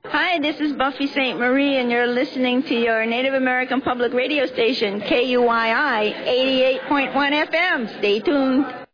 Hi, this is Buffy St. Marie, and you're listening to your Native American Public Radio station, KUYI 88.1 FM. Stay tuned.